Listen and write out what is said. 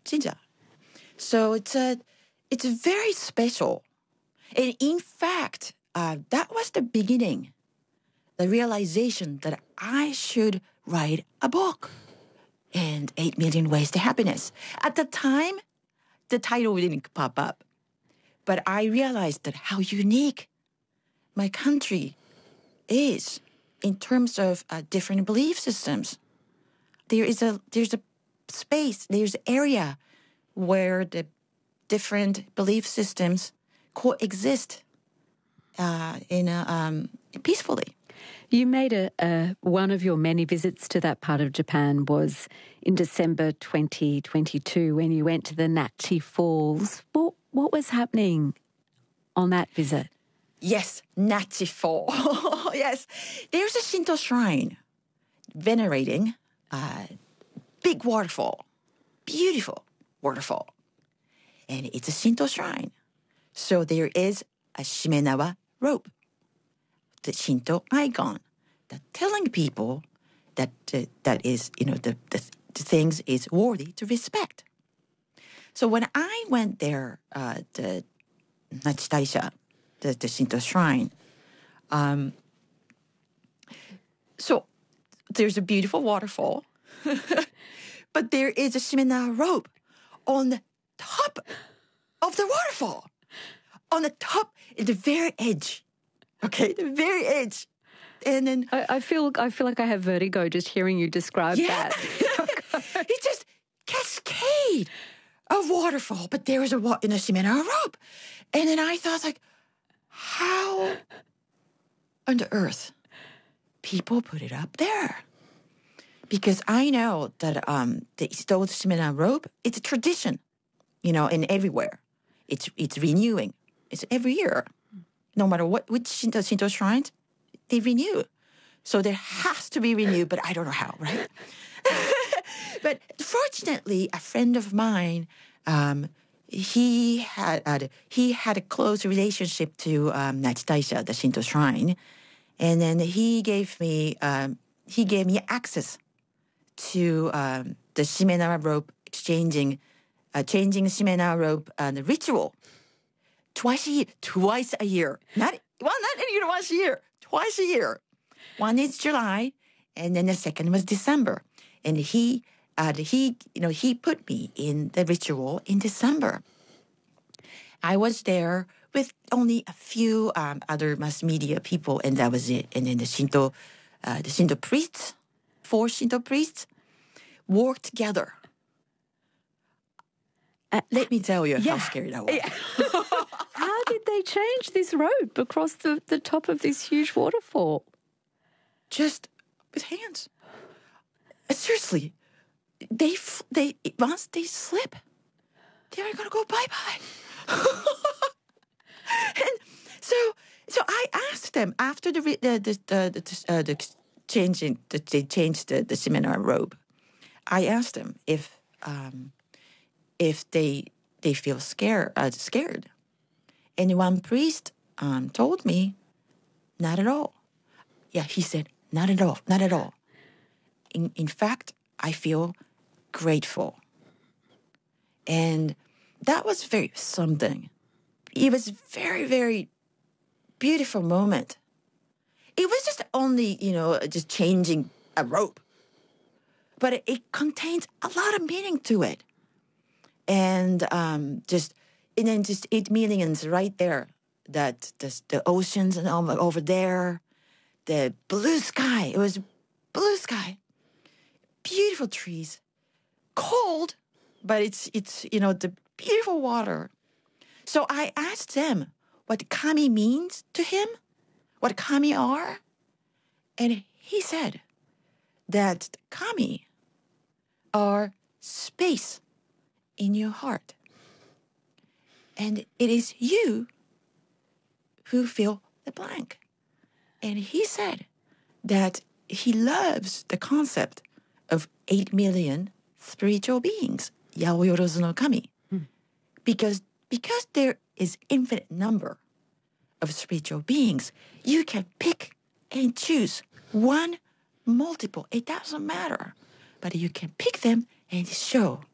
Jinja. So it's very special. And in fact, that was the beginning, the realization that I should write a book. And 8 Million Ways to Happiness. At the time, the title didn't pop up. But I realized that how unique my country is in terms of different belief systems. There's a space, there's an area where the different belief systems coexist peacefully. You made one of your many visits to that part of Japan was in December 2022 when you went to the Nachi Falls. What was happening on that visit? Yes, Nachi Falls. Yes. There's a Shinto shrine venerating a big waterfall, beautiful waterfall. And it's a Shinto shrine. So there is a Shimenawa rope, the Shinto icon, that telling people that that is, the things is worthy to respect. So when I went there, the Nachi Taisha, the Shinto shrine, so there's a beautiful waterfall, but there is a Shimenawa rope on the top of the waterfall, on the top, at the very edge. Okay, the very edge. And then I feel like I have vertigo just hearing you describe that. It's just cascade of waterfall, but there was a Shimenawa rope. And then I thought, like, how on the earth people put it up there? Because I know that the Ito's Shimenawa rope, it's a tradition, in everywhere. It's renewing. It's every year. No matter which Shinto shrines, they renew. So there has to be renewed, but I don't know how, right? But fortunately, a friend of mine, he had a close relationship to Nachi Taisha, the Shinto shrine, and then he gave me access to the Shimenawa rope changing Shimenawa rope ritual. Twice a year. Not once a year, twice a year. One is July, and then the second was December. And he put me in the ritual in December. I was there with only a few other mass media people, and that was it. And then the Shinto priests, 4 Shinto priests, worked together. Let me tell you how scary that was. Yeah. How did they change this rope across the top of this huge waterfall? Just with hands. Seriously, they once they slip, they're gonna go bye-bye. And so I asked them after they changed the Shimenawa robe. I asked them if they feel scared. And one priest told me, not at all. Yeah, he said, not at all. In fact, I feel grateful. And that was very something. It was very, very beautiful moment. It was just only, just changing a rope. But it contains a lot of meaning to it. And just 8 millions right there. That the oceans and over there, the blue sky. It was blue sky, beautiful trees, cold, but it's the beautiful water. So I asked them what kami means to him, what kami are, and he said that kami are space in your heart. And it is you who fill the blank. And he said that he loves the concept of 8 million spiritual beings, Yaoyorozu no Kami. Because there is infinite number of spiritual beings, you can pick and choose one, multiple. It doesn't matter. But you can pick them and show